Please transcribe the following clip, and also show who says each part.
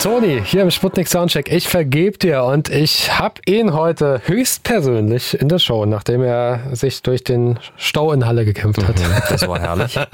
Speaker 1: Toni, hier im Sputnik Soundcheck, ich vergebe dir und ich habe ihn heute höchstpersönlich in der Show, nachdem er sich durch den Stau in Halle gekämpft hat.
Speaker 2: Das war herrlich.